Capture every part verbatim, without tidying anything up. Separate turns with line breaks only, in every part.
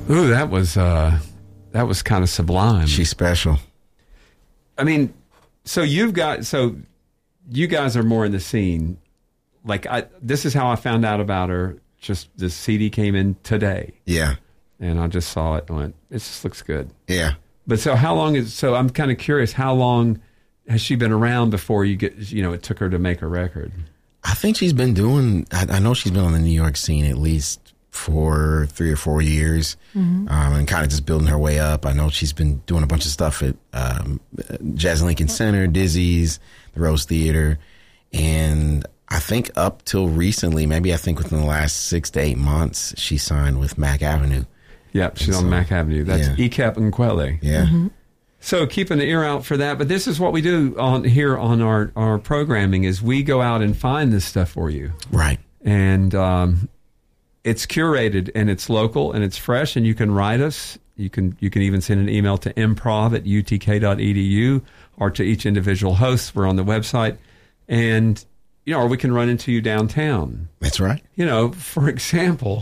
Ooh, that was uh, that was kind of sublime.
She's special.
I mean, so you've got so you guys are more in the scene. Like I, this is how I found out about her. Just the C D came in today.
Yeah.
And I just saw it and went, it just looks good.
Yeah.
But so how long is, so I'm kind of curious, how long has she been around before you get, you know, it took her to make a record?
I think she's been doing, I, I know she's been on the New York scene at least for three or four years, mm-hmm. um, and kind of just building her way up. I know she's been doing a bunch of stuff at um, Jazz Lincoln Center, Dizzy's, the Rose Theater, and I think up till recently, maybe I think within the last six to eight months, she signed with Mac Avenue.
Yep, she's on so, Mac Avenue. That's yeah. Ikep Nkwele.
Yeah. Mm-hmm.
So keep an ear out for that. But this is what we do on here on our, our programming is we go out and find this stuff for you.
Right.
And um, it's curated and it's local and it's fresh and you can write us. You can you can even send an email to improv at u t k dot e d u or to each individual host. We're on the website. And you know, or we can run into you downtown.
That's right.
You know, for example,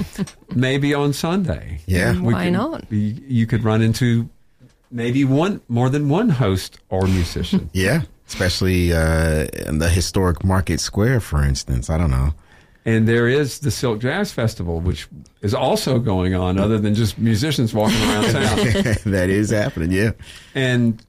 maybe on Sunday.
Yeah.
We
Why
could,
not?
You could run into maybe one, more than one host or musician.
Yeah. Especially uh, in the historic Market Square, for instance. I don't know.
And there is the Silk Jazz Festival, which is also going on, other than just musicians walking around town.
That is happening, yeah.
And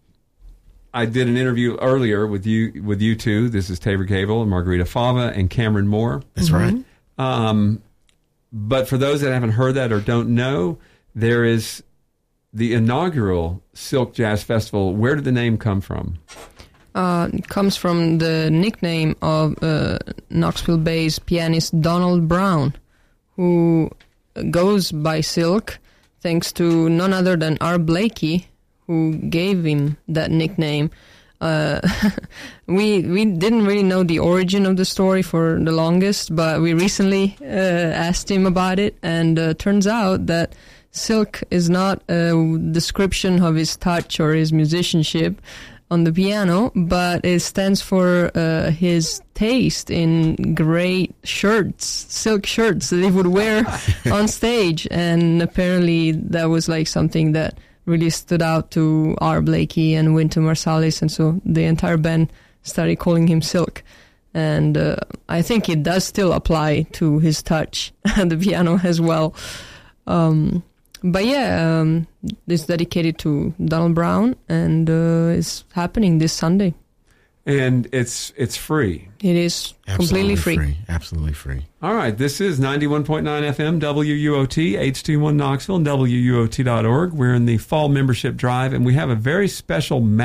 I did an interview earlier with you with you two. This is Tabor Gable and Margarita Fava and Cameron Moore.
That's mm-hmm. right.
Um, but for those that haven't heard that or don't know, there is the inaugural Silk Jazz Festival. Where did the name come from?
Uh, it comes from the nickname of uh, Knoxville-based pianist Donald Brown, who goes by Silk thanks to none other than Art Blakey, who gave him that nickname. Uh, we we didn't really know the origin of the story for the longest, but we recently uh, asked him about it, and uh, turns out that Silk is not a description of his touch or his musicianship on the piano, but it stands for uh, his taste in great shirts, silk shirts that he would wear on stage, and apparently that was like something that really stood out to Art Blakey and Wynton Marsalis, and so the entire band started calling him Silk. And uh, I think it does still apply to his touch at the piano as well. Um, but yeah, um, it's dedicated to Donald Brown, and uh, it's happening this Sunday.
And it's it's free.
It is
Absolutely
completely free.
free. Absolutely free.
All right. This is ninety-one point nine F M, W U O T, H T one Knoxville, and W U O T dot org. We're in the fall membership drive, and we have a very special